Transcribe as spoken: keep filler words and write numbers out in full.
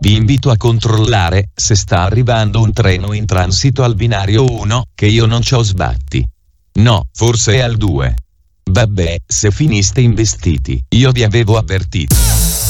Vi invito a controllare se sta arrivando un treno in transito al binario uno, che io non c'ho sbatti. No, forse è al due. Vabbè, se finiste investiti, io vi avevo avvertito.